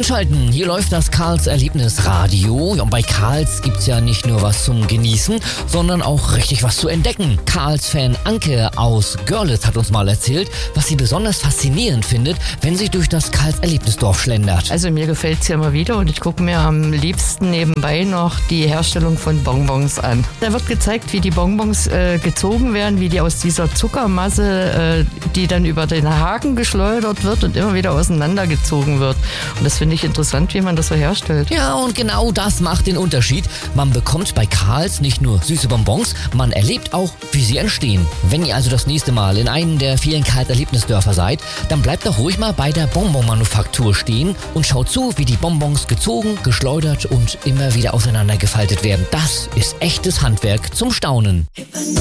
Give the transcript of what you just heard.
einschalten. Hier läuft das Karls Erlebnisradio. Ja, und bei Karls gibt's ja nicht nur was zum Genießen, sondern auch richtig was zu entdecken. Karls-Fan Anke aus Görlitz hat uns mal erzählt, was sie besonders faszinierend findet, wenn sie durch das Karls Erlebnisdorf schlendert. Also mir gefällt es ja immer wieder und ich gucke mir am liebsten nebenbei noch die Herstellung von Bonbons an. Da wird gezeigt, wie die Bonbons gezogen werden, wie die aus dieser Zuckermasse, die dann über den Haken geschleudert wird und immer wieder auseinandergezogen wird. Und das finde ich interessant, wie man das so herstellt. Ja, und genau das macht den Unterschied. Man bekommt bei Karls nicht nur süße Bonbons, man erlebt auch, wie sie entstehen. Wenn ihr also das nächste Mal in einem der vielen Karls Erlebnisdörfer seid, dann bleibt doch ruhig mal bei der Bonbonmanufaktur stehen und schaut zu, wie die Bonbons gezogen, geschleudert und immer wieder auseinandergefaltet werden. Das ist echtes Handwerk zum Staunen.